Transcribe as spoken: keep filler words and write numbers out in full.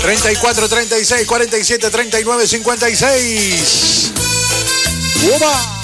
treinta y cuatro, treinta y seis, cuarenta y siete, treinta y nueve, cincuenta y seis. ¡Uba!